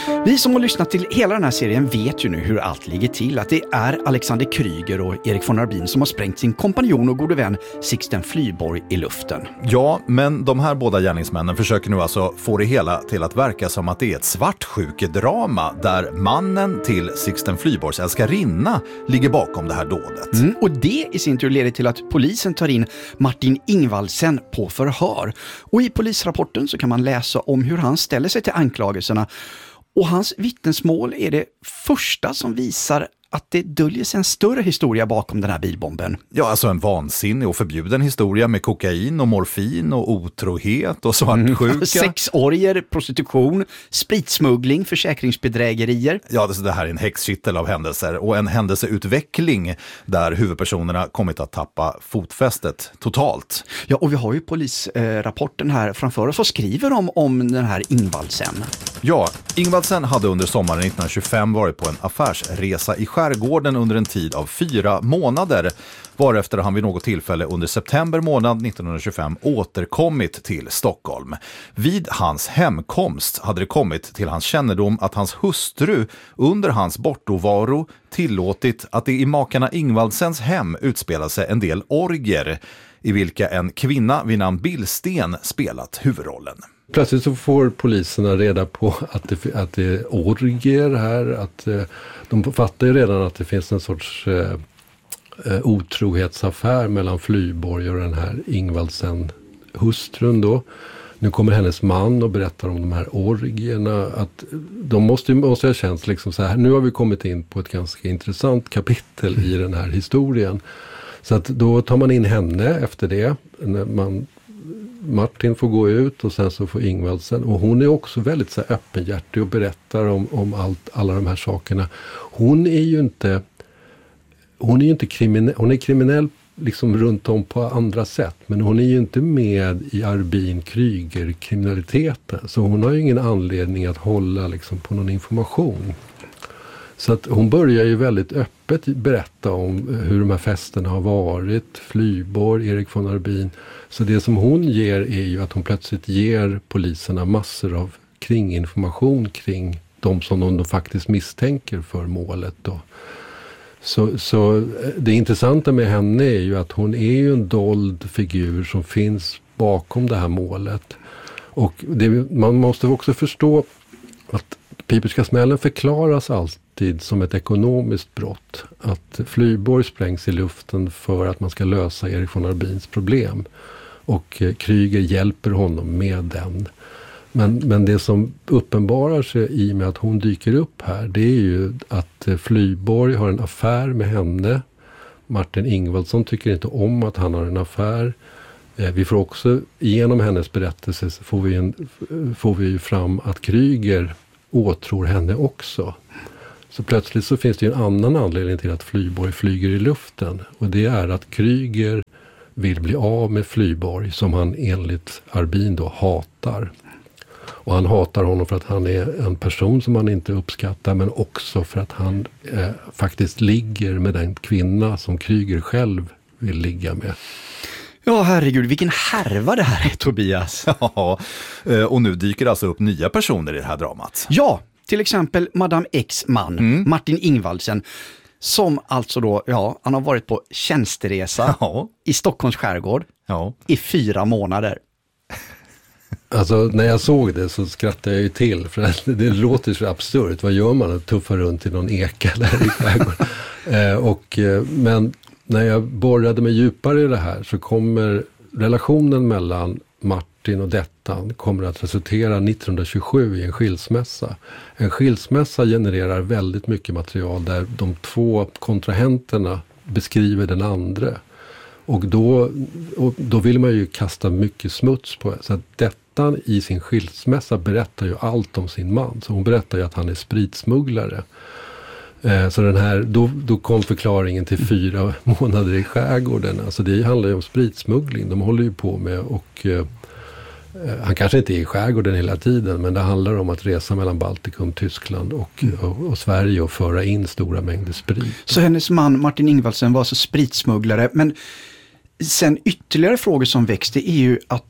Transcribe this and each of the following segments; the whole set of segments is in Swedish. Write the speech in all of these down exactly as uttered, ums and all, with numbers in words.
Vi som har lyssnat till hela den här serien vet ju nu hur allt ligger till. Att det är Alexander Kryger och Erik von Arbin som har sprängt sin kompanjon och gode vän Sixten Flyborg i luften. Ja, men de här båda gärningsmännen försöker nu alltså få det hela till att verka som att det är ett svartsjukedrama där mannen till Sixten Flyborgs älskarinna ligger bakom det här dådet. Mm, och det i sin tur leder till att polisen tar in Martin Ingvaldsen på förhör. Och i polisrapporten så kan man läsa om hur han ställer sig till anklagelserna. Och hans vittnesmål är det första som visar att det döljer sig en större historia bakom den här bilbomben. Ja, alltså en vansinnig och förbjuden historia med kokain och morfin och otrohet och svartsjuka. Mm. Sexorger, prostitution, spritsmuggling, försäkringsbedrägerier. Ja, det, det här är en häxkittel av händelser och en händelseutveckling där huvudpersonerna kommit att tappa fotfästet totalt. Ja, och vi har ju polisrapporten här framför oss. Vad skriver de om den här Ingvaldsen? Ja, Ingvaldsen hade under sommaren nittonhundratjugofem varit på en affärsresa i skärgården under en tid av fyra månader, varefter han vid något tillfälle under september månad nittonhundratjugofem återkommit till Stockholm. Vid hans hemkomst hade det kommit till hans kännedom att hans hustru under hans bortovaro tillåtit att det i makarna Ingvaldsens hem utspelade sig en del orger i vilka en kvinna vid namn Billsten spelat huvudrollen. Plötsligt så får poliserna reda på att det, att det är orger här, att eh, de fattar ju redan att det finns en sorts eh, otrohetsaffär mellan Flyborg och den här Ingvaldsen hustrun då. Nu kommer hennes man och berättar om de här orgierna, att de måste, måste ha känts liksom så här, nu har vi kommit in på ett ganska intressant kapitel i den här historien. Så att då tar man in henne efter det, när man Martin får gå ut och sen så får Ingvaldsen, och hon är också väldigt så här öppenhjärtig och berättar om, om allt, alla de här sakerna. Hon är ju inte hon är ju inte kriminell, hon är kriminell liksom runt om på andra sätt, men hon är ju inte med i Arbin Kryger kriminaliteten, så hon har ju ingen anledning att hålla liksom på någon information. Så att hon börjar ju väldigt öppet berätta om hur de här festerna har varit, Flyborg, Erik von Arbin. Så det som hon ger är ju att hon plötsligt ger poliserna massor av kringinformation kring de som de faktiskt misstänker för målet då. Så, så det intressanta med henne är ju att hon är ju en dold figur som finns bakom det här målet. Och det, man måste också förstå att Piperska smällen förklaras alltid som ett ekonomiskt brott. Att Flyborg sprängs i luften för att man ska lösa Erik von Arbins problem. Och Kryger hjälper honom med den. Men, men det som uppenbarar sig i och med att hon dyker upp här, det är ju att Flyborg har en affär med henne. Martin Ingvaldsson tycker inte om att han har en affär. Vi får också, genom hennes berättelse, så får vi, en, får vi fram att Kryger åtror henne också. Så plötsligt så finns det ju en annan anledning till att Flyborg flyger i luften. Och det är att Kryger vill bli av med Flyborg, som han enligt Arbin då hatar. Och han hatar honom för att han är en person som han inte uppskattar, men också för att han eh, faktiskt ligger med den kvinna som Kryger själv vill ligga med. Ja, herregud, vilken härva det här är, Tobias. Ja, och nu dyker alltså upp nya personer i det här dramat. Ja, till exempel Madame X man, mm. Martin Ingvaldsen, som alltså då, ja, han har varit på tjänsteresa ja. i Stockholms skärgård ja. i fyra månader. Alltså när jag såg det så skrattade jag ju till, för att det låter så absurt. Vad gör man att tuffa runt i någon eka där i skärgården? eh, och, eh, men när jag borrade mig djupare i det här så kommer relationen mellan Martin och Dettan kommer att resultera nittonhundratjugosju i en skilsmässa. En skilsmässa genererar väldigt mycket material där de två kontrahenterna beskriver den andra. Och då, och då vill man ju kasta mycket smuts på det. Så att Dettan i sin skilsmässa berättar ju allt om sin man. Så hon berättar ju att han är spritsmugglare. Så den här, då, då kom förklaringen till fyra månader i skärgården. Alltså det handlar ju om spritsmuggling. De håller ju på med, och eh, han kanske inte är i skärgården hela tiden, men det handlar om att resa mellan Baltikum, Tyskland och, och, och Sverige och föra in stora mängder sprit. Så hennes man Martin Ingvaldsen var alltså spritsmugglare. Men sen ytterligare frågor som växte är ju att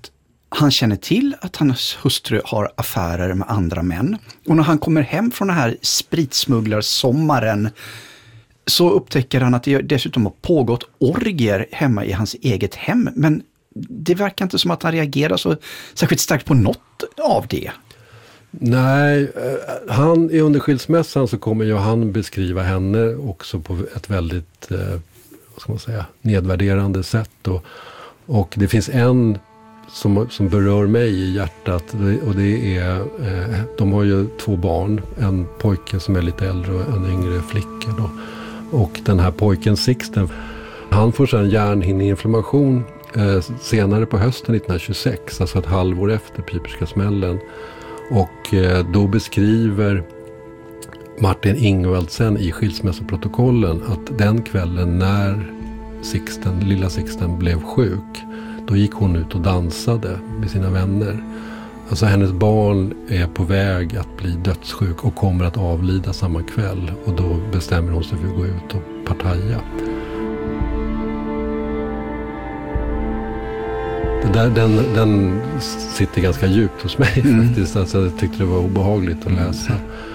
Han känner till att hans hustru har affärer med andra män. Och när han kommer hem från den här spritsmugglarsommaren så upptäcker han att det dessutom har pågått orgier hemma i hans eget hem. Men det verkar inte som att han reagerar så särskilt starkt på något av det. Nej, han i under skilsmässan så kommer ju han beskriva henne också på ett väldigt, eh, vad ska man säga, nedvärderande sätt. Och, och det finns en som, som berör mig i hjärtat och det är, eh, de har ju två barn, en pojke som är lite äldre och en yngre flicka då. Och den här pojken Sixten, han får sedan hjärnhinneinflammation eh, senare på hösten nittonhundratjugosex, alltså ett halvår efter Piperska smällen. Och eh, då beskriver Martin Ingvaldsen i skilsmässoprotokollen att den kvällen när Sixten, lilla Sixten blev sjuk, då gick hon ut och dansade med sina vänner. Alltså hennes barn är på väg att bli dödssjuk och kommer att avlida samma kväll. Och då bestämmer hon sig för att gå ut och partaja. Det där, den, den sitter ganska djupt hos mig mm. faktiskt. Alltså, jag tyckte det var obehagligt att läsa.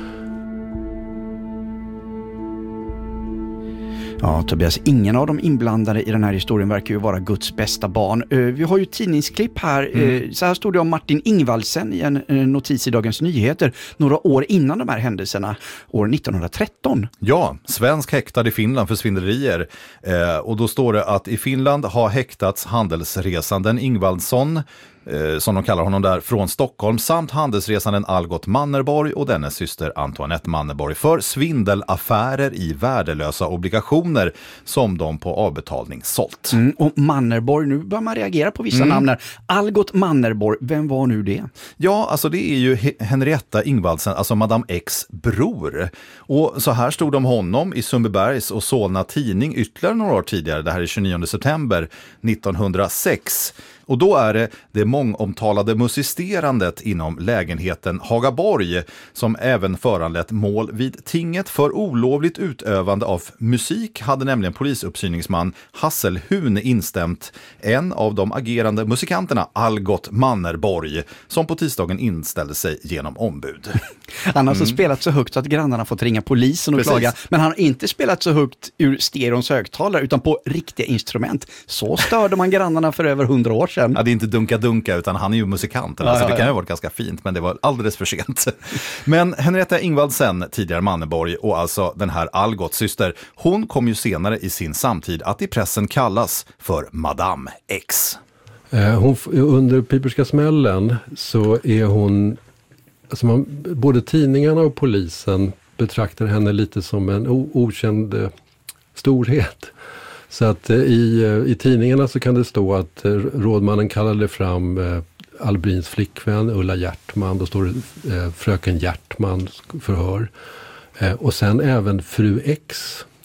Ja, Tobias, ingen av de inblandade i den här historien verkar ju vara Guds bästa barn. Vi har ju tidningsklipp här. Mm. Så här stod det om Martin Ingvaldsen i en notis i Dagens Nyheter några år innan de här händelserna, år nittonhundratretton. Ja, svensk häktad i Finland för svindlerier. Eh, och då står det att i Finland har häktats handelsresanden Ingvaldsson, eh, som de kallar honom där, från Stockholm, samt handelsresanden Algot Mannerborg och dennes syster Antoinette Mannerborg för svindelaffärer i värdelösa obligationer som de på avbetalning sålt. Mm, och Mannerborg, nu bör man reagera på vissa mm. namn här. Algot Mannerborg, vem var nu det? Ja, alltså det är ju Henrietta Ingvaldsen, alltså Madame X bror. Och så här stod de honom i Sundbybergs och Solna tidning ytterligare några år tidigare, det här är tjugonionde september nittonhundrasex. Och då är det det mångomtalade musisterandet inom lägenheten Hagaborg som även föranlett mål vid tinget för olovligt utövande av musik, hade nämligen polisuppsyningsman Hasselhun instämt en av de agerande musikanterna, Algot Mannerborg, som på tisdagen inställde sig genom ombud. Han har alltså mm. spelat så högt att grannarna fått ringa polisen och Precis. klaga, men han har inte spelat så högt ur stereons högtalare utan på riktiga instrument. Så störde man grannarna för över hundra år sedan. Ja, det är inte dunka-dunka utan han är ju musikanten. Ja, alltså, ja, ja. Det kan ju ha varit ganska fint, men det var alldeles för sent. Men Henrietta Ingvaldsen, tidigare Mannerborg, och alltså den här Algots syster, hon kom ju senare i sin samtid att i pressen kallas för Madame X. Eh, hon, under Piperska smällen så är hon, alltså man, både tidningarna och polisen betraktar henne lite som en o- okänd eh, storhet. Så att eh, i, i tidningarna så kan det stå att eh, rådmannen kallade fram eh, Albins flickvän Ulla Hjärtman. Då står det eh, fröken Hjärtman förhör. Eh, och sen även fru X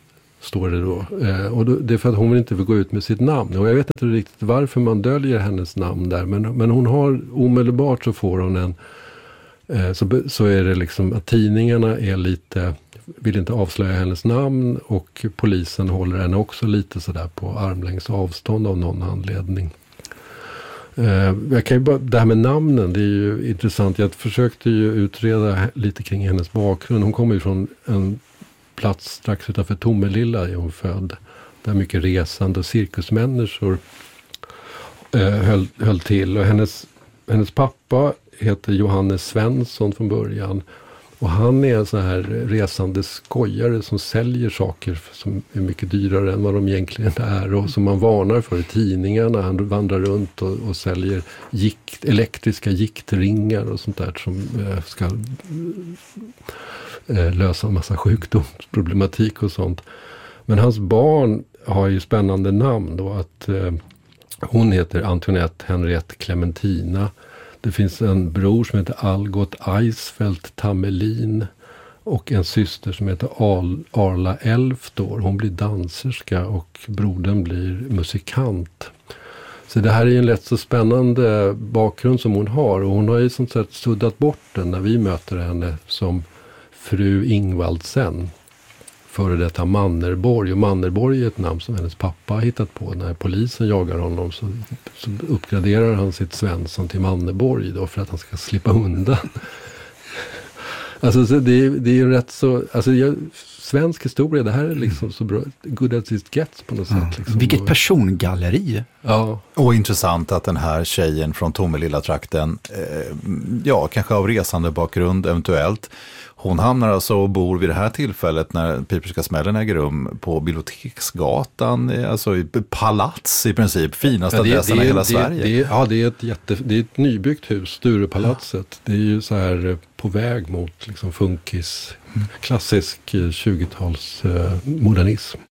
står det då. Eh, och då, det är för att hon vill inte gå ut med sitt namn. Och jag vet inte riktigt varför man döljer hennes namn där. Men, men hon har omedelbart så får hon en... Eh, så, så är det liksom att tidningarna är lite... vill inte avslöja hennes namn och polisen håller henne också lite sådär på armlängds avstånd av någon anledning. Eh, jag kan ju bara, det här med namnen, det är ju intressant. Jag försökte ju utreda lite kring hennes bakgrund. Hon kommer ju från en plats strax utanför Tomelilla är hon född. Där mycket resande och cirkusmänniskor eh, höll, höll till. Och hennes, hennes pappa heter Johannes Svensson från början. Och han är en sån här resande skojare som säljer saker som är mycket dyrare än vad de egentligen är. Och som man varnar för i tidningarna. Han vandrar runt och, och säljer gikt, elektriska giktringar och sånt där som eh, ska eh, lösa en massa sjukdomsproblematik och sånt. Men hans barn har ju spännande namn då. Att eh, hon heter Antoinette Henriette Clementina. Det finns en bror som heter Algot Eisfelt Tamelin och en syster som heter Al- Arla Elftor. Hon blir danserska och brodern blir musikant. Så det här är en lätt så spännande bakgrund som hon har. Och hon har ju som sagt suddat bort den när vi möter henne som fru Ingvaldsen. före detta Mannerborg. Och Mannerborg är ett namn som hennes pappa har hittat på. När polisen jagar honom så, så uppgraderar han sitt Svensson till Mannerborg då för att han ska slippa undan. Alltså så det, det är ju rätt så... Alltså jag, svensk historia, det här är liksom så bra. Good as it gets på något sätt. Ja. Liksom. Vilket persongalleri. Ja. Och intressant att den här tjejen från Tomelilla-trakten, eh, ja, kanske av resande bakgrund eventuellt, hon hamnar alltså och bor vid det här tillfället när Piperska smällen äger rum på Biblioteksgatan, alltså i palats i princip, finaste Ja, det, adressen det, i hela det, Sverige. Det, ja, det är ett jätte, det är ett nybyggt hus, Sturepalatset. Ja. Det är ju så här på väg mot liksom funkis, klassisk tjugotalsmodernism.